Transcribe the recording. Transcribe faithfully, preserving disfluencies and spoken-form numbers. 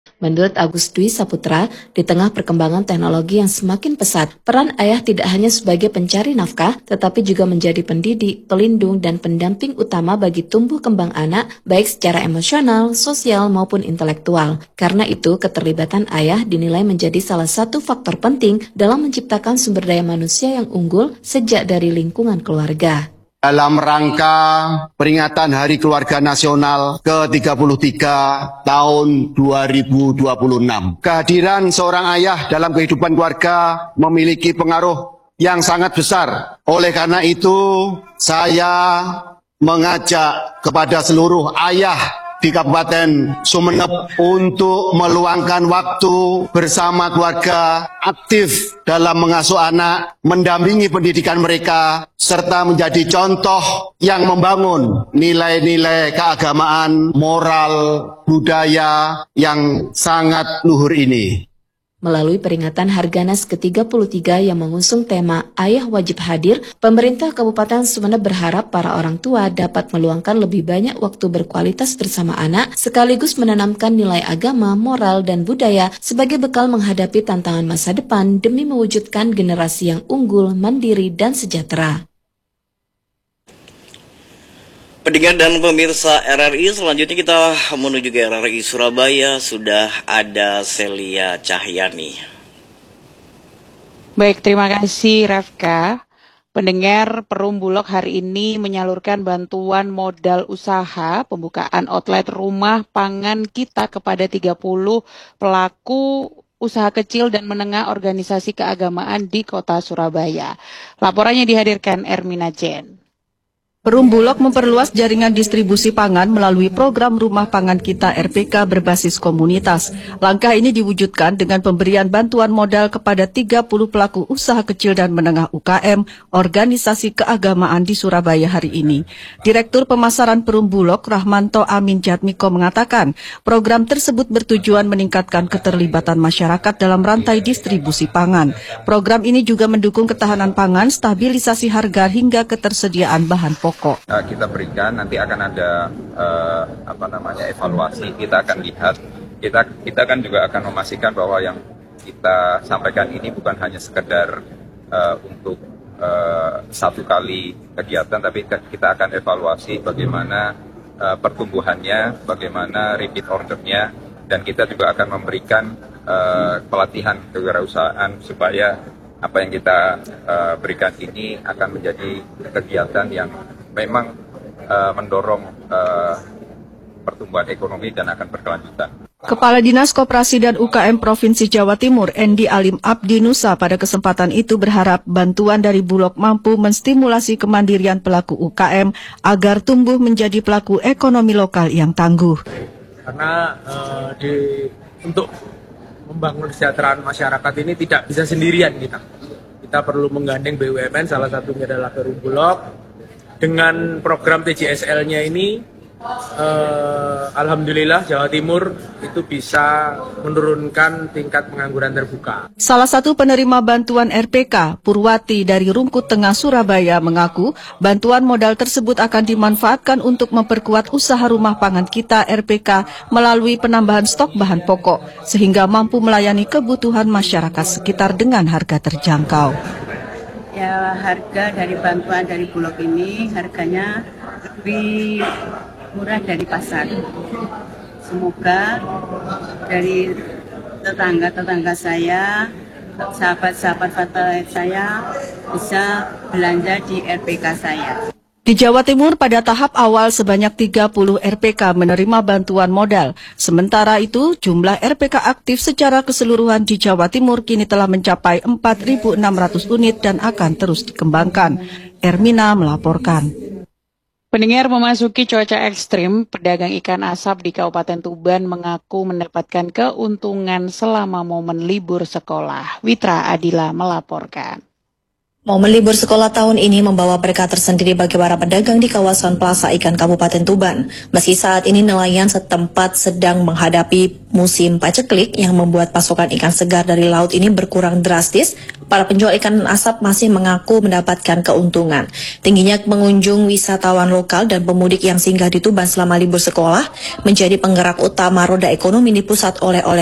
Menurut Agus Dwi Saputra, di tengah perkembangan teknologi yang semakin pesat, peran ayah tidak hanya sebagai pencari nafkah, tetapi juga menjadi pendidik, pelindung, dan pendamping utama bagi tumbuh kembang anak, baik secara emosional, sosial, maupun intelektual. Karena itu, keterlibatan ayah dinilai menjadi salah satu faktor penting dalam menciptakan sumber daya manusia yang unggul sejak dari lingkungan keluarga. Dalam rangka peringatan Hari Keluarga Nasional ke tiga puluh tiga tahun dua ribu dua puluh enam. Kehadiran seorang ayah dalam kehidupan keluarga memiliki pengaruh yang sangat besar. Oleh karena itu, saya mengajak kepada seluruh ayah di Kabupaten Sumeneb untuk meluangkan waktu bersama keluarga, aktif dalam mengasuh anak, mendampingi pendidikan mereka, serta menjadi contoh yang membangun nilai-nilai keagamaan, moral, budaya yang sangat luhur ini. Melalui peringatan Harganas ke tiga puluh tiga yang mengusung tema Ayah Wajib Hadir, pemerintah Kabupaten Sumeneb berharap para orang tua dapat meluangkan lebih banyak waktu berkualitas bersama anak, sekaligus menanamkan nilai agama, moral, dan budaya sebagai bekal menghadapi tantangan masa depan demi mewujudkan generasi yang unggul, mandiri, dan sejahtera. Pendengar dan pemirsa R R I, selanjutnya kita menuju ke R R I Surabaya. Sudah ada Celia Cahyani. Baik, terima kasih Rafka. Pendengar, Perum Bulog hari ini menyalurkan bantuan modal usaha pembukaan outlet rumah pangan kita kepada tiga puluh pelaku usaha kecil dan menengah organisasi keagamaan di kota Surabaya. Laporannya dihadirkan Ermina Jen. Perum Bulog memperluas jaringan distribusi pangan melalui program Rumah Pangan Kita R P K berbasis komunitas. Langkah ini diwujudkan dengan pemberian bantuan modal kepada tiga puluh pelaku usaha kecil dan menengah U K M, organisasi keagamaan di Surabaya hari ini. Direktur Pemasaran Perum Bulog Rahmanto Amin Jatmiko mengatakan, program tersebut bertujuan meningkatkan keterlibatan masyarakat dalam rantai distribusi pangan. Program ini juga mendukung ketahanan pangan, stabilisasi harga hingga ketersediaan bahan pokok. Uh, kita berikan, nanti akan ada uh, apa namanya evaluasi. Kita akan lihat, kita kita kan juga akan memastikan bahwa yang kita sampaikan ini bukan hanya sekedar uh, untuk uh, satu kali kegiatan, tapi kita akan evaluasi bagaimana uh, pertumbuhannya, bagaimana repeat ordernya, dan kita juga akan memberikan uh, pelatihan kewirausahaan supaya apa yang kita uh, berikan ini akan menjadi kegiatan yang memang uh, mendorong uh, pertumbuhan ekonomi dan akan berkelanjutan. Kepala Dinas Koperasi dan U K M Provinsi Jawa Timur, Endi Alim Abdi Nusa, pada kesempatan itu berharap bantuan dari Bulog mampu menstimulasi kemandirian pelaku U K M agar tumbuh menjadi pelaku ekonomi lokal yang tangguh. Karena uh, di, untuk membangun kesejahteraan masyarakat ini tidak bisa sendirian kita. Kita perlu menggandeng B U M N, salah satunya adalah Perum Bulog. Dengan program T J S L-nya ini, eh, alhamdulillah Jawa Timur itu bisa menurunkan tingkat pengangguran terbuka. Salah satu penerima bantuan R P K, Purwati dari Rungkut Tengah Surabaya, mengaku bantuan modal tersebut akan dimanfaatkan untuk memperkuat usaha rumah pangan kita R P K melalui penambahan stok bahan pokok, sehingga mampu melayani kebutuhan masyarakat sekitar dengan harga terjangkau. Ya, harga dari bantuan dari Bulog ini harganya lebih murah dari pasar. Semoga dari tetangga-tetangga saya, sahabat-sahabat fatwa saya bisa belanja di R P K saya. Di Jawa Timur pada tahap awal sebanyak tiga puluh R P K menerima bantuan modal. Sementara itu jumlah R P K aktif secara keseluruhan di Jawa Timur kini telah mencapai empat ribu enam ratus unit dan akan terus dikembangkan. Ermina melaporkan. Pendengar, memasuki cuaca ekstrim, pedagang ikan asap di Kabupaten Tuban mengaku mendapatkan keuntungan selama momen libur sekolah. Witra Adila melaporkan. Momen libur sekolah tahun ini membawa berkah tersendiri bagi para pedagang di kawasan Plaza Ikan Kabupaten Tuban. Meski saat ini nelayan setempat sedang menghadapi musim paceklik yang membuat pasokan ikan segar dari laut ini berkurang drastis, para penjual ikan asap masih mengaku mendapatkan keuntungan. Tingginya pengunjung wisatawan lokal dan pemudik yang singgah di Tuban selama libur sekolah menjadi penggerak utama roda ekonomi di pusat oleh-oleh